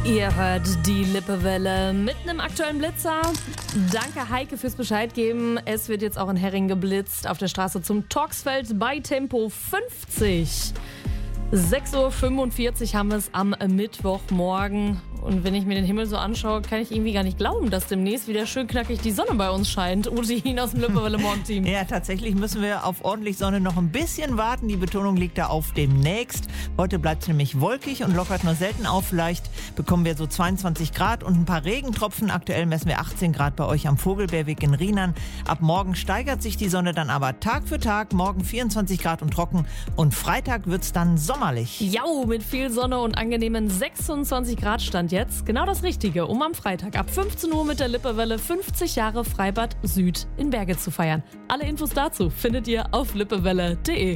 Ihr hört die Lippewelle mit einem aktuellen Blitzer. Danke Heike fürs Bescheid geben. Es wird jetzt auch in Herring geblitzt auf der Straße zum Torxfeld bei Tempo 50. 6.45 Uhr haben wir es am Mittwochmorgen. Und wenn ich mir den Himmel so anschaue, kann ich irgendwie gar nicht glauben, dass demnächst wieder schön knackig die Sonne bei uns scheint. Utin aus dem Lippewelle Morgenteam. Ja, tatsächlich müssen wir auf ordentlich Sonne noch ein bisschen warten. Die Betonung liegt da auf demnächst. Heute bleibt es nämlich wolkig und lockert nur selten auf. Vielleicht bekommen wir so 22 Grad und ein paar Regentropfen. Aktuell messen wir 18 Grad bei euch am Vogelbeerweg in Rienan. Ab morgen steigert sich die Sonne dann aber Tag für Tag. Morgen 24 Grad und trocken. Und Freitag wird es dann sommerlich. Jau, mit viel Sonne und angenehmen 26 Grad stand jetzt. Genau das Richtige, um am Freitag ab 15 Uhr mit der Lippewelle 50 Jahre Freibad Süd in Berge zu feiern. Alle Infos dazu findet ihr auf lippewelle.de.